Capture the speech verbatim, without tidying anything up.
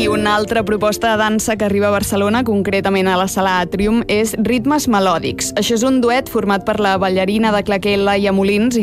I una altra proposta de dansa que arriba a Barcelona, concretament a la Sala Atrium, és Ritmes Melòdics. Això és un duet format per la ballarina de claqué Laia Molins i